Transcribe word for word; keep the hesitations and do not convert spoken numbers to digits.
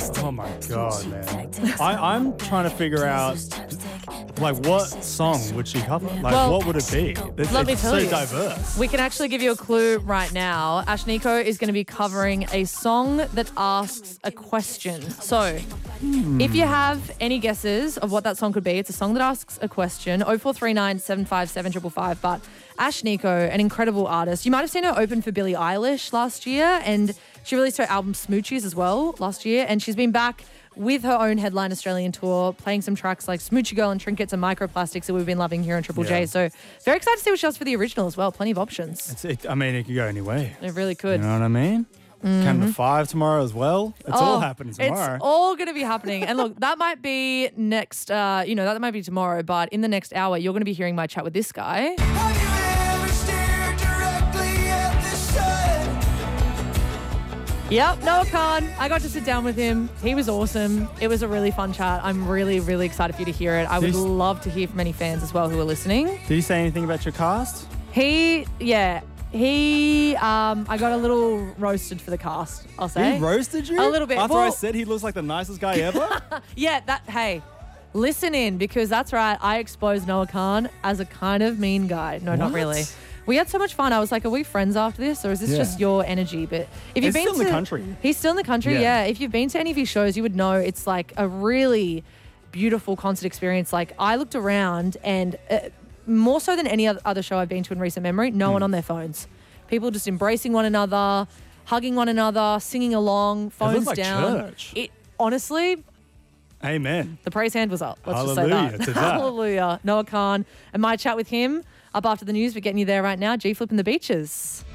Oh my God, man. I, I'm trying to figure out, like, what song would she cover? Like, Well, what would it be? It's, let me it's tell so you. diverse. We can actually give you a clue right now. Ashnikko is going to be covering a song that asks a question. So, Hmm. if you have any guesses of what that song could be, it's a song that asks a question. oh four three nine, seven five seven, five five five. But Ashnikko, an incredible artist. You might have seen her open for Billie Eilish last year, and she released her album Smoochies as well last year, and she's been back with her own headline Australian tour, playing some tracks like Smoochie Girl and Trinkets and Microplastics that we've been loving here on Triple Yeah. J. So very excited to see what she does for the original as well. Plenty of options. It's, it, I mean, it could go any way. It really could. You know what I mean? Canada Five tomorrow as well. It's all happening tomorrow. It's all going to be happening. And look, that might be next, uh, you know, that might be tomorrow, but in the next hour, you're going to be hearing my chat with this guy. Have you ever stared directly at the sun? Yep, Noah Khan. I got to sit down with him. He was awesome. It was a really fun chat. I'm really, really excited for you to hear it. I would Did he- love to hear from any fans as well who are listening. Did he say anything about your cast? He, yeah, he, um, I got a little roasted for the cast, I'll say. He roasted you? A little bit. After I Well- said he looks like the nicest guy ever? Yeah, that, hey, listen in, because that's right. I exposed Noah Khan as a kind of mean guy. No, not What? really. We had so much fun. I was like, are we friends after this, or is this Yeah. just your energy? But if you've He's been still in to the country. He's still in the country, Yeah. yeah. If you've been to any of his shows, you would know it's like a really beautiful concert experience. Like, I looked around and uh, more so than any oth- other show I've been to in recent memory, no Hmm. one on their phones. People just embracing one another, hugging one another, singing along, phones like down. church. It honestly, Amen. the praise hand was up. Let's Hallelujah just say to that. that. Hallelujah. Noah Khan and my chat with him up after the news. We're getting you there right now. G Flip in the beaches.